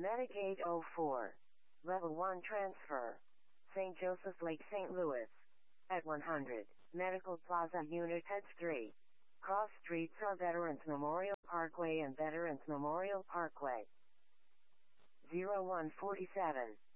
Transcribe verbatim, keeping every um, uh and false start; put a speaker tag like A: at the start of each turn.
A: Medicaid oh four. Level one transfer. Saint Joseph's Lake, Saint Louis. At one hundred. Medical Plaza Unit Heads three. Cross streets are Veterans Memorial Parkway and Veterans Memorial Parkway. zero one four seven.